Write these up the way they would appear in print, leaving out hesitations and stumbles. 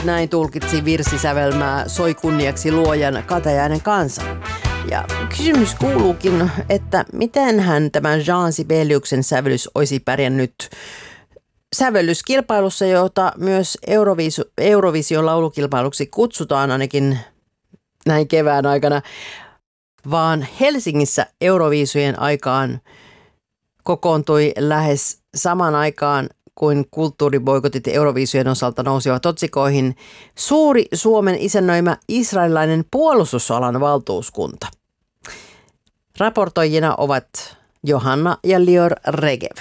näin tulkitsi virsisävelmää Soi kunniaksi luojan katajainen kansa. Ja kysymys kuuluukin, että mitenhän tämä Jean Sibeliuksen sävellys olisi pärjännyt sävellyskilpailussa, jota myös Eurovision laulukilpailuksi kutsutaan ainakin näin kevään aikana, vaan Helsingissä Euroviisujen aikaan kokoontui lähes saman aikaan kuin kulttuuriboikotit Euroviisujen osalta nousivat otsikoihin suuri Suomen isännöimä israelilainen puolustusalan valtuuskunta. Raportoijina ovat Johanna ja Lior Regev.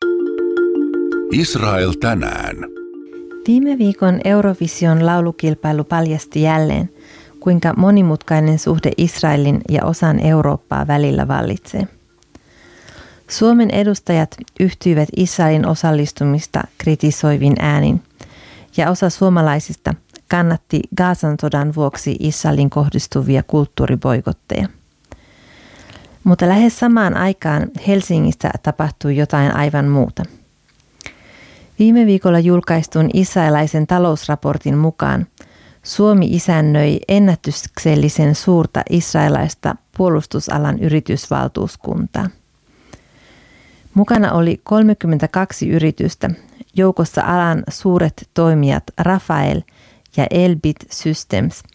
Israel tänään. Viime viikon Eurovision laulukilpailu paljasti jälleen, kuinka monimutkainen suhde Israelin ja osan Eurooppaa välillä vallitsee. Suomen edustajat yhtyivät Israelin osallistumista kritisoivin äänin, ja osa suomalaisista kannatti Gazan sodan vuoksi Israelin kohdistuvia kulttuuriboikotteja. Mutta lähes samaan aikaan Helsingissä tapahtui jotain aivan muuta. Viime viikolla julkaistun israelaisen talousraportin mukaan Suomi isännöi ennätyksellisen suurta israelaista puolustusalan yritysvaltuuskuntaa. Mukana oli 32 yritystä, joukossa alan suuret toimijat Rafael ja Elbit Systems